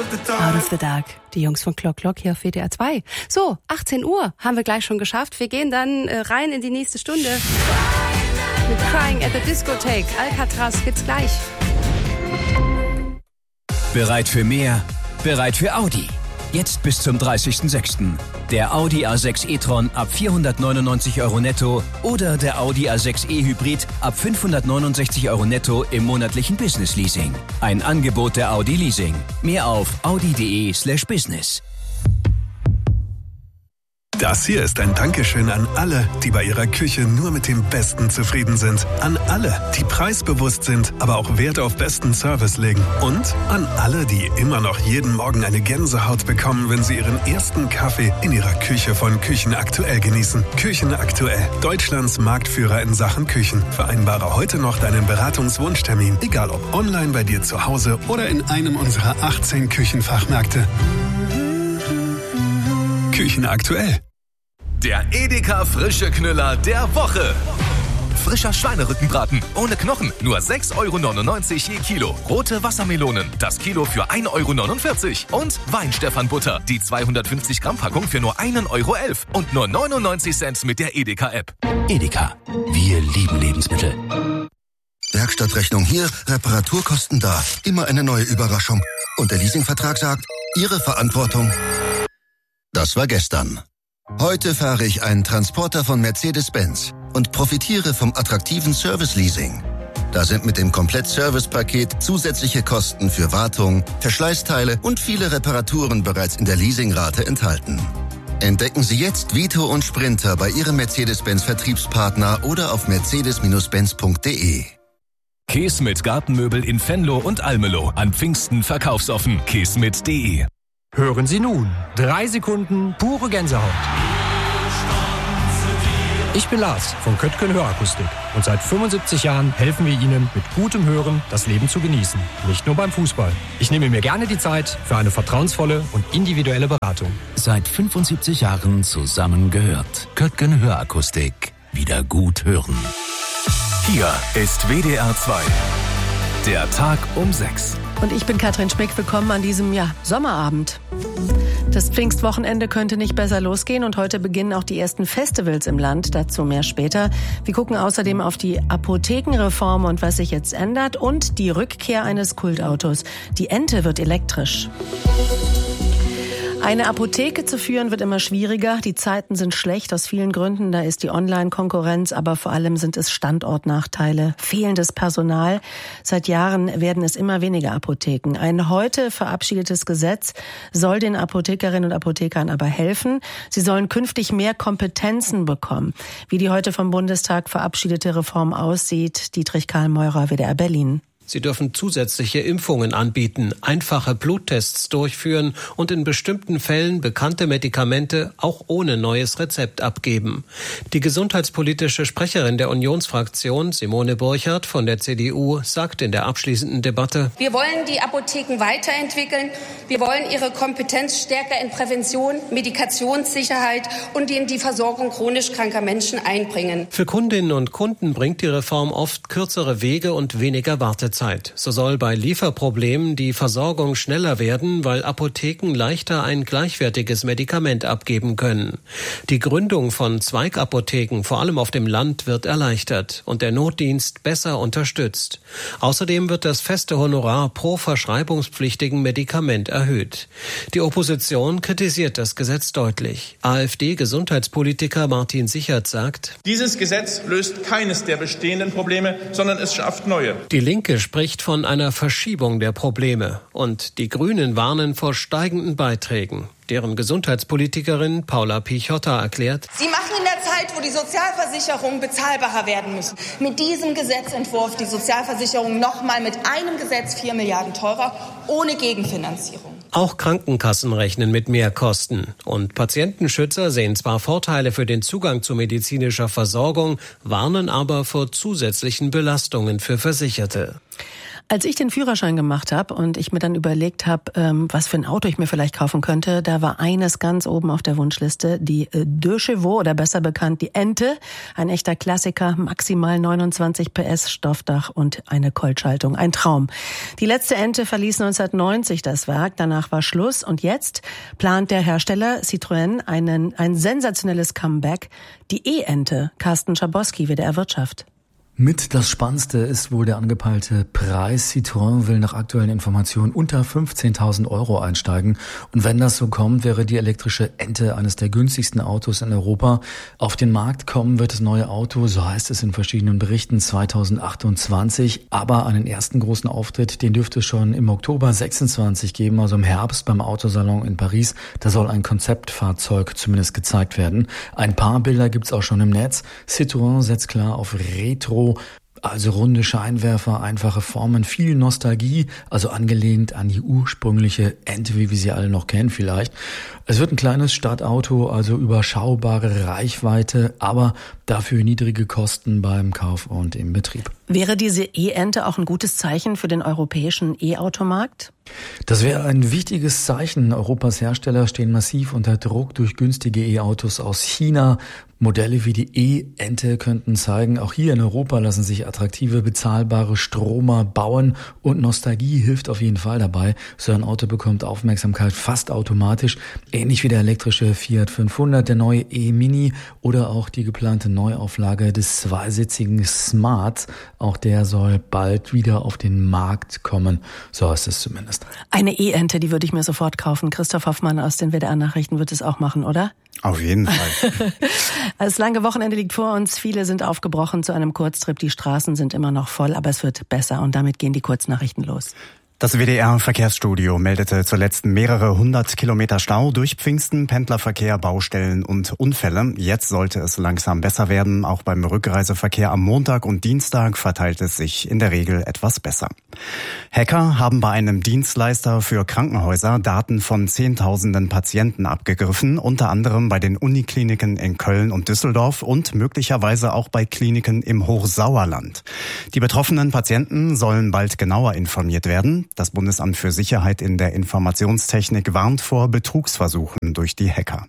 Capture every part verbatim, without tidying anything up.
Out of the Dark. Die Jungs von Clock Clock hier auf W D R zwei. So, achtzehn Uhr haben wir gleich schon geschafft. Wir gehen dann äh, rein in die nächste Stunde. Mit Crying at the Discotheque. Alcatraz gibt's gleich. Bereit für mehr? Bereit für Audi. Jetzt bis zum dreißigsten sechsten Der Audi A sechs e-tron ab vierhundertneunundneunzig Euro netto oder der Audi A sechs e Hybrid ab fünfhundertneunundsechzig Euro netto im monatlichen Business Leasing. Ein Angebot der Audi Leasing. Mehr auf audi.de slash business. Das hier ist ein Dankeschön an alle, die bei ihrer Küche nur mit dem Besten zufrieden sind. An alle, die preisbewusst sind, aber auch Wert auf besten Service legen. Und an alle, die immer noch jeden Morgen eine Gänsehaut bekommen, wenn sie ihren ersten Kaffee in ihrer Küche von Küchen aktuell genießen. Küchen aktuell, Deutschlands Marktführer in Sachen Küchen. Vereinbare heute noch deinen Beratungswunschtermin, egal ob online bei dir zu Hause oder in einem unserer achtzehn Küchenfachmärkte. Küchen aktuell. Der Edeka frische Knüller der Woche. Frischer Schweinerückenbraten ohne Knochen, nur sechs Euro neunundneunzig je Kilo. Rote Wassermelonen, das Kilo für ein Euro neunundvierzig. Und Weinstephan-Butter, die zweihundertfünfzig Gramm Packung für nur ein Euro elf. Und nur neunundneunzig Cent mit der Edeka-App. Edeka. Wir lieben Lebensmittel. Werkstattrechnung hier, Reparaturkosten da. Immer eine neue Überraschung. Und der Leasingvertrag sagt, Ihre Verantwortung. Das war gestern. Heute fahre ich einen Transporter von Mercedes-Benz und profitiere vom attraktiven Service-Leasing. Da sind mit dem Komplett-Service-Paket zusätzliche Kosten für Wartung, Verschleißteile und viele Reparaturen bereits in der Leasingrate enthalten. Entdecken Sie jetzt Vito und Sprinter bei Ihrem Mercedes-Benz-Vertriebspartner oder auf mercedes benz punkt de. Keesmit Gartenmöbel in Venlo und Almelo. An Pfingsten verkaufsoffen. keesmit punkt de. Hören Sie nun. Drei Sekunden pure Gänsehaut. Ich bin Lars von Köttgen Hörakustik und seit fünfundsiebzig Jahren helfen wir Ihnen mit gutem Hören das Leben zu genießen. Nicht nur beim Fußball. Ich nehme mir gerne die Zeit für eine vertrauensvolle und individuelle Beratung. Seit fünfundsiebzig Jahren zusammengehört. Köttgen Hörakustik. Wieder gut hören. Hier ist W D R zwei. Der Tag um sechs. Und ich bin Katrin Schmick, willkommen an diesem ja, Sommerabend. Das Pfingstwochenende könnte nicht besser losgehen und heute beginnen auch die ersten Festivals im Land, dazu mehr später. Wir gucken außerdem auf die Apothekenreform und was sich jetzt ändert und die Rückkehr eines Kultautos. Die Ente wird elektrisch. Eine Apotheke zu führen wird immer schwieriger. Die Zeiten sind schlecht aus vielen Gründen. Da ist die Online-Konkurrenz, aber vor allem sind es Standortnachteile, fehlendes Personal. Seit Jahren werden es immer weniger Apotheken. Ein heute verabschiedetes Gesetz soll den Apothekerinnen und Apothekern aber helfen. Sie sollen künftig mehr Kompetenzen bekommen. Wie die heute vom Bundestag verabschiedete Reform aussieht, Dietrich Karl-Meurer, W D R Berlin. Sie dürfen zusätzliche Impfungen anbieten, einfache Bluttests durchführen und in bestimmten Fällen bekannte Medikamente auch ohne neues Rezept abgeben. Die gesundheitspolitische Sprecherin der Unionsfraktion, Simone Burchardt von der C D U, sagt in der abschließenden Debatte: Wir wollen die Apotheken weiterentwickeln. Wir wollen ihre Kompetenz stärker in Prävention, Medikationssicherheit und in die Versorgung chronisch kranker Menschen einbringen. Für Kundinnen und Kunden bringt die Reform oft kürzere Wege und weniger Wartezeit. So soll bei Lieferproblemen die Versorgung schneller werden, weil Apotheken leichter ein gleichwertiges Medikament abgeben können. Die Gründung von Zweigapotheken, vor allem auf dem Land, wird erleichtert und der Notdienst besser unterstützt. Außerdem wird das feste Honorar pro verschreibungspflichtigen Medikament erhöht. Die Opposition kritisiert das Gesetz deutlich. AfD-Gesundheitspolitiker Martin Sichert sagt: Dieses Gesetz löst keines der bestehenden Probleme, sondern es schafft neue. Die Linke spricht von einer Verschiebung der Probleme und die Grünen warnen vor steigenden Beiträgen. Deren Gesundheitspolitikerin Paula Pichotta erklärt: Sie machen in der Zeit, wo die Sozialversicherungen bezahlbarer werden müssen, mit diesem Gesetzentwurf die Sozialversicherung nochmal mit einem Gesetz vier Milliarden teurer, ohne Gegenfinanzierung. Auch Krankenkassen rechnen mit Mehrkosten. Und Patientenschützer sehen zwar Vorteile für den Zugang zu medizinischer Versorgung, warnen aber vor zusätzlichen Belastungen für Versicherte. Als ich den Führerschein gemacht habe und ich mir dann überlegt habe, ähm, was für ein Auto ich mir vielleicht kaufen könnte, da war eines ganz oben auf der Wunschliste, die äh, Deux Chevaux oder besser bekannt die Ente. Ein echter Klassiker, maximal neunundzwanzig P S, Stoffdach und eine Kolbschaltung. Ein Traum. Die letzte Ente verließ neunzehnhundertneunzig das Werk, danach war Schluss und jetzt plant der Hersteller Citroën einen, ein sensationelles Comeback, die E-Ente. Carsten Schabowski, W D R Wirtschaft. Mit das Spannendste ist wohl der angepeilte Preis. Citroën will nach aktuellen Informationen unter fünfzehntausend Euro einsteigen. Und wenn das so kommt, wäre die elektrische Ente eines der günstigsten Autos in Europa. Auf den Markt kommen wird das neue Auto, so heißt es in verschiedenen Berichten, zweitausendachtundzwanzig. Aber einen ersten großen Auftritt, den dürfte es schon im Oktober sechsundzwanzig geben, also im Herbst beim Autosalon in Paris. Da soll ein Konzeptfahrzeug zumindest gezeigt werden. Ein paar Bilder gibt's auch schon im Netz. Citroën setzt klar auf Retro, also runde Scheinwerfer, einfache Formen, viel Nostalgie, also angelehnt an die ursprüngliche Ente, wie wir sie alle noch kennen vielleicht. Es wird ein kleines Stadtauto, also überschaubare Reichweite, aber dafür niedrige Kosten beim Kauf und im Betrieb. Wäre diese E-Ente auch ein gutes Zeichen für den europäischen E-Automarkt? Das wäre ein wichtiges Zeichen. Europas Hersteller stehen massiv unter Druck durch günstige E-Autos aus China. Modelle wie die E-Ente könnten zeigen, auch hier in Europa lassen sich attraktive, bezahlbare Stromer bauen und Nostalgie hilft auf jeden Fall dabei. So ein Auto bekommt Aufmerksamkeit fast automatisch, ähnlich wie der elektrische Fiat fünfhundert, der neue E-Mini oder auch die geplante Neuauflage des zweisitzigen Smart. Auch der soll bald wieder auf den Markt kommen, so heißt es zumindest. Eine E-Ente, die würde ich mir sofort kaufen. Christoph Hoffmann aus den W D R-Nachrichten wird es auch machen, oder? Auf jeden Fall. Das lange Wochenende liegt vor uns. Viele sind aufgebrochen zu einem Kurztrip. Die Straßen sind immer noch voll, aber es wird besser. Und damit gehen die Kurznachrichten los. Das W D R-Verkehrsstudio meldete zuletzt mehrere hundert Kilometer Stau durch Pfingsten, Pendlerverkehr, Baustellen und Unfälle. Jetzt sollte es langsam besser werden. Auch beim Rückreiseverkehr am Montag und Dienstag verteilt es sich in der Regel etwas besser. Hacker haben bei einem Dienstleister für Krankenhäuser Daten von Zehntausenden Patienten abgegriffen, unter anderem bei den Unikliniken in Köln und Düsseldorf und möglicherweise auch bei Kliniken im Hochsauerland. Die betroffenen Patienten sollen bald genauer informiert werden. Das Bundesamt für Sicherheit in der Informationstechnik warnt vor Betrugsversuchen durch die Hacker.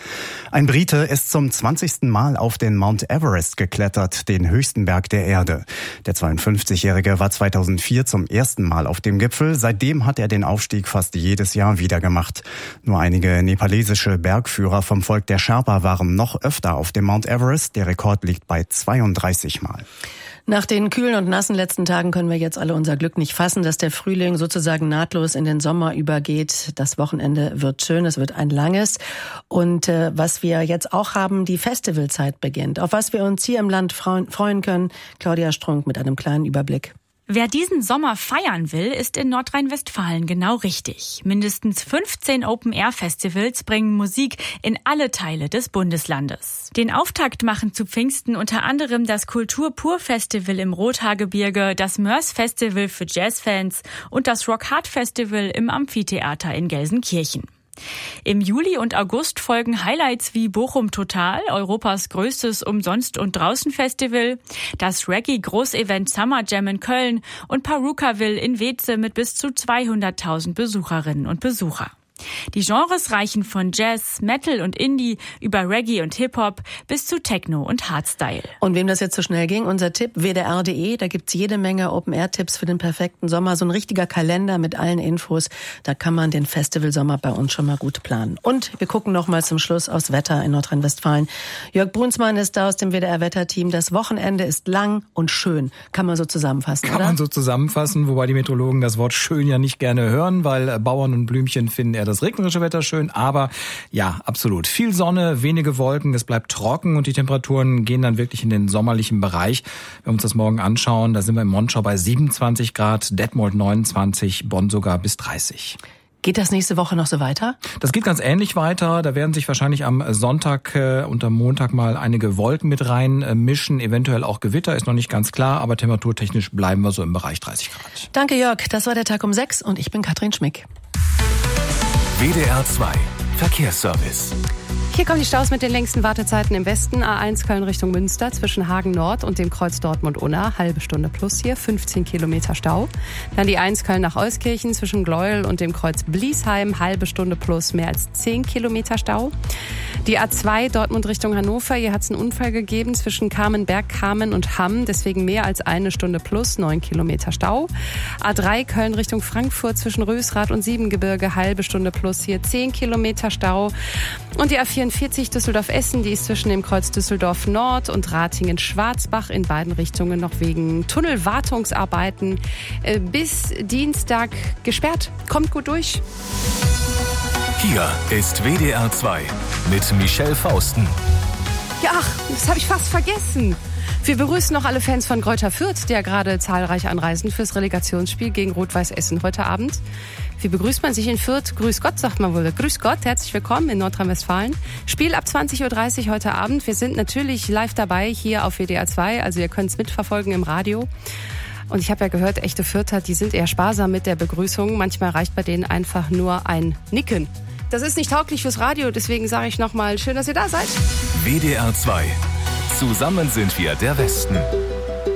Ein Brite ist zum zwanzigsten Mal auf den Mount Everest geklettert, den höchsten Berg der Erde. Der zweiundfünfzigjährige war zweitausendvier zum ersten Mal auf dem Gipfel. Seitdem hat er den Aufstieg fast jedes Jahr wieder gemacht. Nur einige nepalesische Bergführer vom Volk der Sherpa waren noch öfter auf dem Mount Everest. Der Rekord liegt bei zweiunddreißig Mal. Nach den kühlen und nassen letzten Tagen können wir jetzt alle unser Glück nicht fassen, dass der Frühling sozusagen nahtlos in den Sommer übergeht. Das Wochenende wird schön, es wird ein langes. Und äh, was wir jetzt auch haben, die Festivalzeit beginnt. Auf was wir uns hier im Land freuen können, Claudia Strunk mit einem kleinen Überblick. Wer diesen Sommer feiern will, ist in Nordrhein-Westfalen genau richtig. Mindestens fünfzehn Open-Air-Festivals bringen Musik in alle Teile des Bundeslandes. Den Auftakt machen zu Pfingsten unter anderem das Kultur-Pur-Festival im Rothaargebirge, das Mörs-Festival für Jazzfans und das Rock-Hard-Festival im Amphitheater in Gelsenkirchen. Im Juli und August folgen Highlights wie Bochum Total, Europas größtes Umsonst- und Draußen-Festival, das Reggae-Großevent Summer Jam in Köln und Parukaville in Weeze mit bis zu zweihunderttausend Besucherinnen und Besucher. Die Genres reichen von Jazz, Metal und Indie über Reggae und Hip-Hop bis zu Techno und Hardstyle. Und wem das jetzt so schnell ging, unser Tipp w d r punkt d e, da gibt's jede Menge Open-Air-Tipps für den perfekten Sommer. So ein richtiger Kalender mit allen Infos. Da kann man den Festivalsommer bei uns schon mal gut planen. Und wir gucken noch mal zum Schluss aufs Wetter in Nordrhein-Westfalen. Jörg Brunsmann ist da aus dem W D R-Wetterteam. Das Wochenende ist lang und schön. Kann man so zusammenfassen, Kann oder? man so zusammenfassen, wobei die Meteorologen das Wort schön ja nicht gerne hören, weil Bauern und Blümchen finden eher das regnerische Wetter schön, aber ja, absolut. Viel Sonne, wenige Wolken, es bleibt trocken und die Temperaturen gehen dann wirklich in den sommerlichen Bereich. Wenn wir uns das morgen anschauen, da sind wir in Monschau bei siebenundzwanzig Grad, Detmold neunundzwanzig, Bonn sogar bis dreißig. Geht das nächste Woche noch so weiter? Das geht ganz ähnlich weiter. Da werden sich wahrscheinlich am Sonntag äh, und am Montag mal einige Wolken mit rein äh, mischen, eventuell auch Gewitter, ist noch nicht ganz klar, aber temperaturtechnisch bleiben wir so im Bereich dreißig Grad. Danke Jörg, das war der Tag um sechs und ich bin Katrin Schmick. W D R zwei Verkehrsservice. Hier kommen die Staus mit den längsten Wartezeiten im Westen. A eins Köln Richtung Münster zwischen Hagen Nord und dem Kreuz Dortmund-Unna. Halbe Stunde plus hier, fünfzehn Kilometer Stau. Dann die eins Köln nach Euskirchen zwischen Gleuel und dem Kreuz Bliesheim. Halbe Stunde plus, mehr als zehn Kilometer Stau. Die A zwei Dortmund Richtung Hannover. Hier hat es einen Unfall gegeben zwischen Kamenberg, Kamen und Hamm. Deswegen mehr als eine Stunde plus, neun Kilometer Stau. A drei Köln Richtung Frankfurt zwischen Rösrath und Siebengebirge. Halbe Stunde plus, hier zehn Kilometer Stau. Und die A vierundvierzig Düsseldorf-Essen, die ist zwischen dem Kreuz Düsseldorf Nord und Ratingen-Schwarzbach in beiden Richtungen noch wegen Tunnelwartungsarbeiten äh, bis Dienstag gesperrt. Kommt gut durch. Hier ist W D R zwei mit Michelle Fausten. Ja, ach, das habe ich fast vergessen. Wir begrüßen noch alle Fans von Greuther Fürth, die ja gerade zahlreich anreisen fürs Relegationsspiel gegen Rot-Weiß Essen heute Abend. Wie begrüßt man sich in Fürth? Grüß Gott, sagt man wohl. Grüß Gott, herzlich willkommen in Nordrhein-Westfalen. Spiel ab zwanzig Uhr dreißig heute Abend. Wir sind natürlich live dabei hier auf W D R zwei, also ihr könnt es mitverfolgen im Radio. Und ich habe ja gehört, echte Fürther, die sind eher sparsam mit der Begrüßung. Manchmal reicht bei denen einfach nur ein Nicken. Das ist nicht tauglich fürs Radio, deswegen sage ich nochmal, schön, dass ihr da seid. W D R zwei. Zusammen sind wir der Westen.